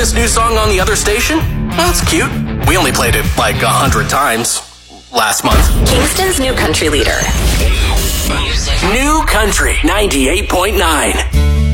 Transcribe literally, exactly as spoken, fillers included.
This new song on the other station? Well, that's cute. We only played it like a hundred times last month. Kingston's new country leader. New Country ninety-eight point nine.